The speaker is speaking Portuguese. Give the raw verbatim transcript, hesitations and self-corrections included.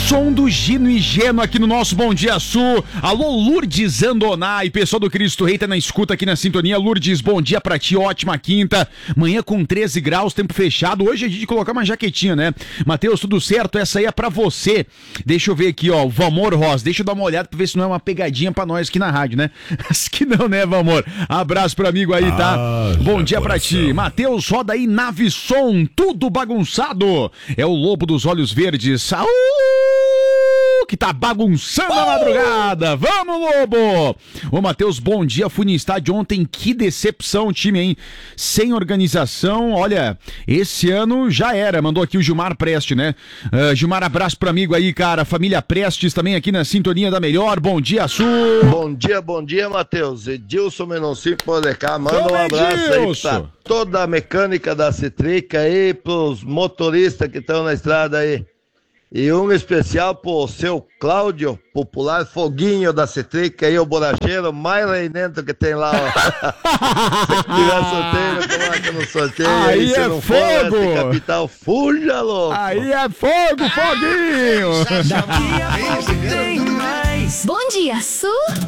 som do Gino e Geno aqui no nosso Bom Dia Sul. Alô, Lourdes Andonai, pessoal do Cristo Rei tá na escuta aqui na sintonia. Lourdes, bom dia pra ti, ótima quinta. Manhã com treze graus, tempo fechado. Hoje é dia de colocar uma jaquetinha, né? Matheus, tudo certo? Essa aí é pra você. Deixa eu ver aqui, ó, o Valmor Ross. Deixa eu dar uma olhada pra ver se não é uma pegadinha pra nós aqui na rádio, né? Acho que não, né, Valmor? Abraço pro amigo aí, tá? Ah, bom dia pra ti. Matheus, roda aí, nave som, tudo bagunçado. É o Lobo dos Olhos Verdes. Saúl! Que tá bagunçando a madrugada. Vamos, Lobo! Ô, Matheus, bom dia. Fui no estádio ontem. Que decepção, time, hein? Sem organização. Olha, esse ano já era. Mandou aqui o Gilmar Preste, né? Uh, Gilmar, abraço pro amigo aí, cara. Família Prestes também aqui na sintonia da melhor. Bom dia, Sul. Bom dia, bom dia, Matheus. Edilson Menoncini por cá. Manda Como um abraço Edilson? Aí pra toda a mecânica da Citrica aí, pros motoristas que estão na estrada aí. E um especial pro seu Cláudio, popular Foguinho da Citrica, aí o boracheiro mais reinento que tem lá, ó. Se tiver sorteio, coloca no sorteio. Aí, aí se é não fogo! For, capital, fuja, louco! Aí é fogo, Foguinho! Daqui a pouco tem mais. Bom dia, Sul!